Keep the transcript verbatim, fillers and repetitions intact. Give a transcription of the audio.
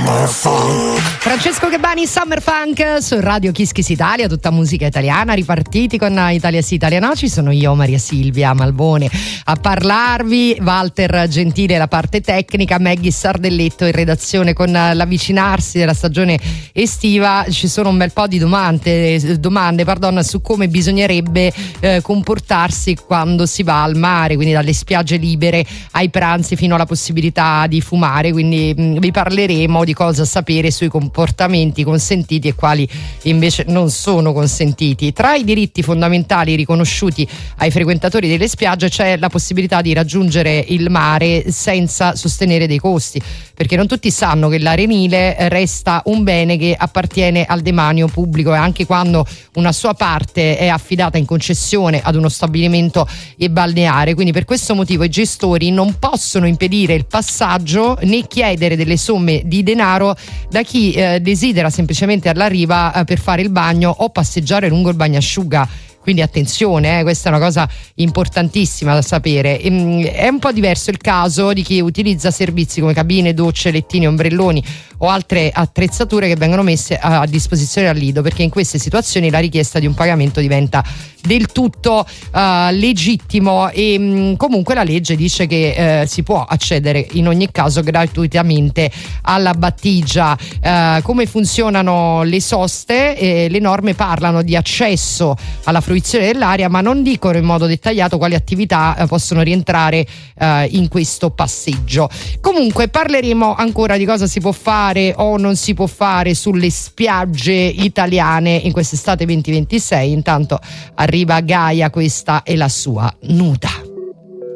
Francesco Gabbani, Summer Funk su Radio Kiss Kiss Italia, tutta musica italiana, ripartiti con Italia Sì Italia No. Ci sono io, Maria Silvia Malbone, a parlarvi, Walter Gentile la parte tecnica, Maggie Sardelletto in redazione. Con l'avvicinarsi della stagione estiva ci sono un bel po' di domande, domande pardon, su come bisognerebbe eh, comportarsi quando si va al mare, quindi dalle spiagge libere ai pranzi fino alla possibilità di fumare, quindi mh, vi parleremo di cosa sapere sui comportamenti consentiti e quali invece non sono consentiti. Tra i diritti fondamentali riconosciuti ai frequentatori delle spiagge c'è la possibilità di raggiungere il mare senza sostenere dei costi, perché non tutti sanno che l'arenile resta un bene che appartiene al demanio pubblico, e anche quando una sua parte è affidata in concessione ad uno stabilimento balneare. Quindi per questo motivo i gestori non possono impedire il passaggio né chiedere delle somme di denaro da chi eh, desidera semplicemente alla riva eh, per fare il bagno o passeggiare lungo il bagnasciuga. Quindi attenzione, eh, questa è una cosa importantissima da sapere. Ehm, è un po' diverso il caso di chi utilizza servizi come cabine, docce, lettini, ombrelloni o altre attrezzature che vengono messe a, a disposizione al Lido, perché in queste situazioni la richiesta di un pagamento diventa del tutto uh, legittimo e mh, comunque la legge dice che uh, si può accedere in ogni caso gratuitamente alla battigia. Uh, come funzionano le soste? Eh, le norme parlano di accesso alla fruizione dell'area, ma non dicono in modo dettagliato quali attività uh, possono rientrare uh, in questo passeggio. Comunque parleremo ancora di cosa si può fare o non si può fare sulle spiagge italiane in quest'estate venti ventisei. Intanto arriva Gaia, questa è la sua Nuda.